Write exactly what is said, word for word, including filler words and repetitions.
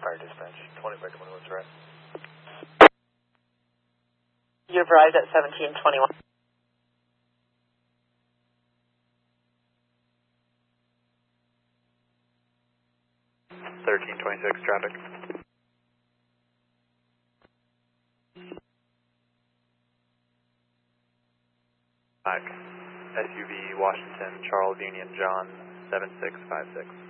Fire dispatch, twenty by twenty-one threat. You arrived at seventeen twenty-one. thirteen twenty-six traffic. Five. S U V Washington, Charles Union, John, seven six five six.